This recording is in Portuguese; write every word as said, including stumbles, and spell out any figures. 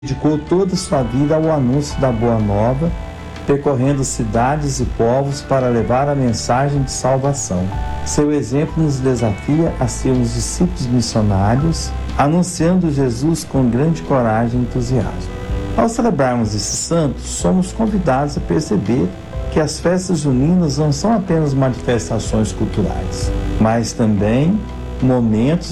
Dedicou toda a sua vida ao anúncio da Boa Nova, percorrendo cidades e povos para levar a mensagem de salvação. Seu exemplo nos desafia a sermos discípulos missionários, anunciando Jesus com grande coragem e entusiasmo. Ao celebrarmos esse santo, somos convidados a perceber que as festas juninas não são apenas manifestações culturais, mas também momentos